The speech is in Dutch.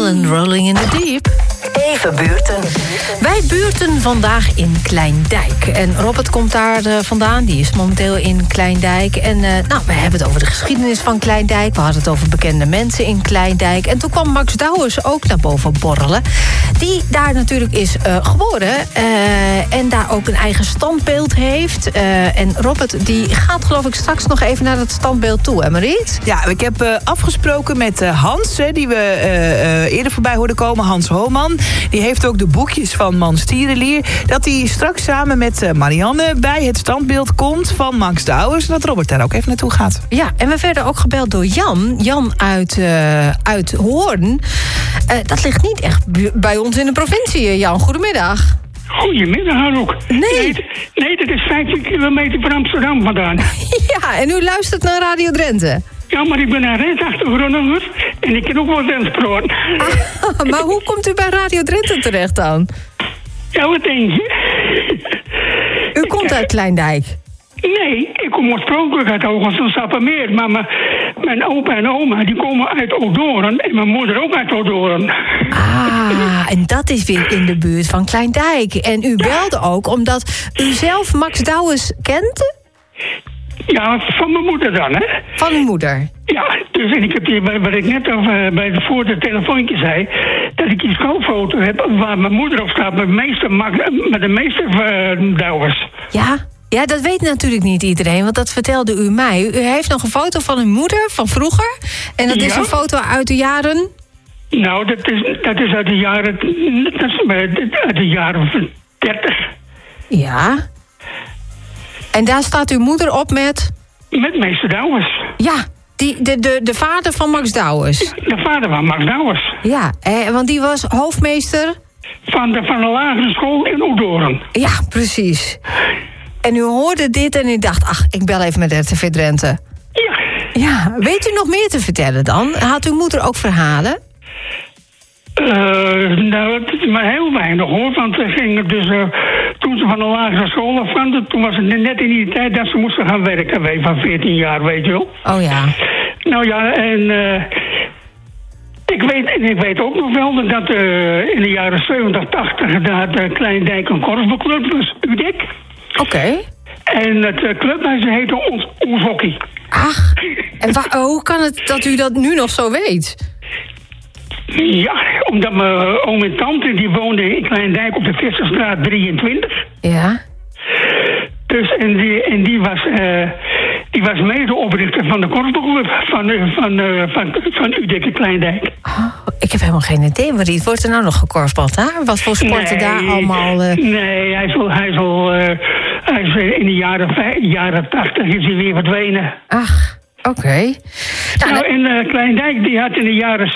en Rolling in the Deep. Even buurten. Wij buurten vandaag in Kleindijk. En Robert komt daar vandaan. Die is momenteel in Kleindijk. En we hebben het over de geschiedenis van Kleindijk. We hadden het over bekende mensen in Kleindijk. En toen kwam Max Douwes ook naar boven borrelen. Die daar natuurlijk is geboren. En daar ook een eigen standbeeld heeft. En Robert die gaat geloof ik straks nog even naar dat standbeeld toe. Hè Mariet? Ja, ik heb afgesproken met Hans, die we eerder voorbij hoorden komen. Hans Homan. Die heeft ook de boekjes van Mans Tierenlier. Dat hij straks samen met Marianne bij het standbeeld komt van Max Douwes. Dat Robert daar ook even naartoe gaat. Ja, en we werden ook gebeld door Jan. Jan uit Hoorn. Dat ligt niet echt bij ons in de provincie. Jan, goedemiddag. Goedemiddag, Anouk. Nee, dat is 15 kilometer van Amsterdam vandaan. Ja, en u luistert naar Radio Drenthe. Ja, maar ik ben een reisachtergronder en ik kan ook wel Drenthe praten. Maar hoe komt u bij Radio Drenthe terecht dan? Ja, wat denk je? U komt uit Kleindijk? Nee, ik kom oorspronkelijk uit Hoogland en Sappemeer. Maar mijn opa en oma die komen uit Oudoorn en mijn moeder ook uit Oudoorn. En dat is weer in de buurt van Kleindijk. En u belde ook omdat u zelf Max Douwes kent? Ja, van mijn moeder dan, hè? Van uw moeder? Ja, dus en ik heb hier, wat ik net voor de telefoontje zei, dat ik die schoolfoto heb waar mijn moeder op staat met de meeste Douwes. Ja, dat weet natuurlijk niet iedereen, want dat vertelde u mij. U heeft nog een foto van uw moeder van vroeger. En dat is een foto uit de jaren... Nou, dat is uit de jaren 30. Ja. En daar staat uw moeder op met... Met meester Douwes. Ja, de vader van Max Douwes. Ja, de vader van Max Douwes. Ja, want die was hoofdmeester... Van de lagere school in Oudoorn. Ja, precies. En u hoorde dit en u dacht... ik bel even met RTV Drenthe. Ja, weet u nog meer te vertellen dan? Had uw moeder ook verhalen? Nou, het is maar heel weinig hoor. Want ze gingen dus... toen ze van de lagere school afkwam... toen was het net in die tijd dat ze moesten gaan werken. Van 14 jaar, weet je wel. Oh ja. Nou ja, en... Ik weet ook nog wel dat in de jaren 70, 80... daar de Kleindijk een korfbalclub was. UDEC. Oké. En het clubhuis heette ons hockey. Ach, en hoe kan het dat u dat nu nog zo weet? Ja, omdat mijn oom en tante die woonden in Kleindijk op de Visserstraat 23. Ja. Dus en die was medeoprichter van de korfbalclub van UDEC Kleindijk. Oh, ik heb helemaal geen idee, Mariet. Wordt er nou nog gekorfbald daar? Wat voor sporten daar allemaal... Nee, hij is in de jaren 80 is hij weer verdwenen. Ach, oké. Nou, en Kleindijk die had in de jaren